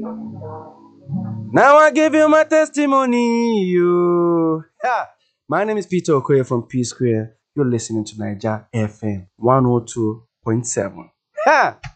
Now I give you my testimony. You. Ha. My name is Peter Okoye from P Square. You're listening to Niger FM 102.7. Ha.